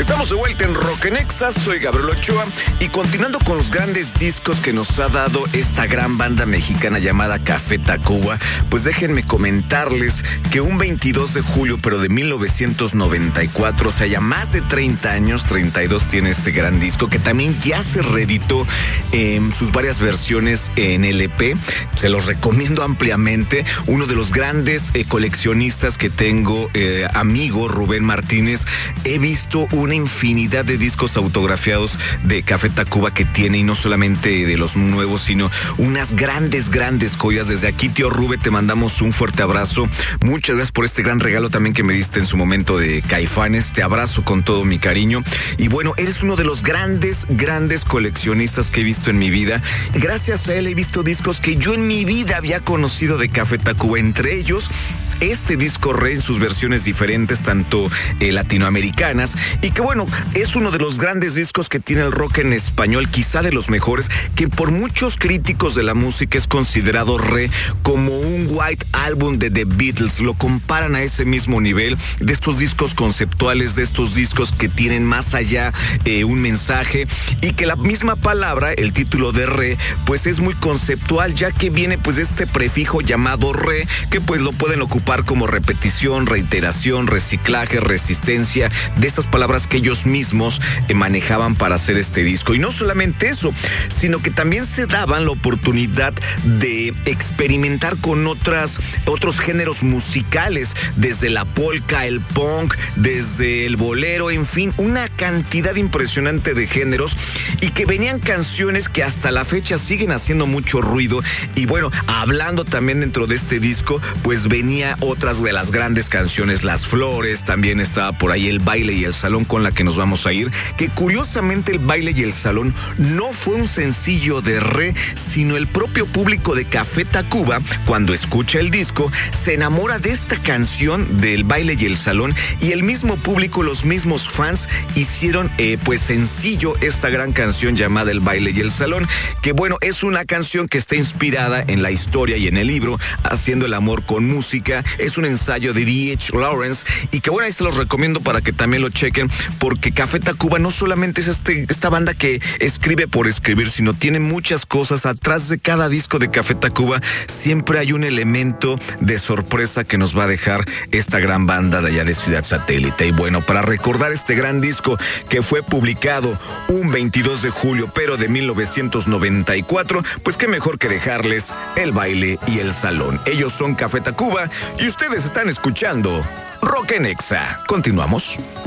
Estamos de vuelta en Rock en Exa, soy Gabriel Ochoa y continuando con los grandes discos que nos ha dado esta gran banda mexicana llamada Café Tacuba, pues déjenme comentarles que un 22 de julio, pero de 1994, o sea, ya más de 30 años, 32 tiene este gran disco, que también ya se reeditó en sus varias versiones en LP. Se los recomiendo ampliamente. Uno de los grandes coleccionistas que tengo, amigo Rubén Martínez, he visto una infinidad de discos autografiados de Café Tacuba que tiene, y no solamente de los nuevos, sino unas grandes joyas. Desde aquí, tío Rubén, te mandamos un fuerte abrazo. Muchas gracias por este gran regalo también que me diste en su momento de Caifanes. Te abrazo con todo mi cariño. Y bueno, eres uno de los grandes coleccionistas que he visto en mi vida. Gracias a él he visto discos que yo en mi vida había conocido de Café Tacuba, entre ellos este disco Re en sus versiones diferentes, tanto latinoamericanas, y que bueno, es uno de los grandes discos que tiene el rock en español, quizá de los mejores, que por muchos críticos de la música es considerado Re como un White Album de The Beatles. Lo comparan a ese mismo nivel de estos discos conceptuales, de estos discos que tienen más allá un mensaje, y que la misma palabra, el título de Re, pues es muy conceptual, ya que viene pues de este prefijo llamado Re, que pues lo pueden ocupar como repetición, reiteración, reciclaje, resistencia, de estas palabras que ellos mismos manejaban para hacer este disco. Y no solamente eso, sino que también se daban la oportunidad de experimentar con otros géneros musicales, desde la polka, el punk, desde el bolero, en fin, una cantidad impresionante de géneros, y que venían canciones que hasta la fecha siguen haciendo mucho ruido. Y bueno, hablando también dentro de este disco, pues venía otras de las grandes canciones, Las Flores, también estaba por ahí El Baile y el Salón, con la que nos vamos a ir, que curiosamente El Baile y el Salón no fue un sencillo de Re, sino el propio público de Café Tacuba, cuando escucha el disco, se enamora de esta canción del Baile y el Salón, y el mismo público, los mismos fans, hicieron pues sencillo esta gran canción llamada El Baile y el Salón, que bueno, es una canción que está inspirada en la historia y en el libro Haciendo el Amor con Música. Es un ensayo de D.H. Lawrence, y que bueno, ahí se los recomiendo para que también lo chequen, porque Café Tacuba no solamente es esta banda que escribe por escribir, sino tiene muchas cosas. Atrás de cada disco de Café Tacuba siempre hay un elemento de sorpresa que nos va a dejar esta gran banda de allá de Ciudad Satélite. Y bueno, para recordar este gran disco que fue publicado un 22 de julio, pero de 1994, pues qué mejor que dejarles El Baile y el Salón. Ellos son Café Tacuba y ustedes están escuchando Rock en Exa. Continuamos.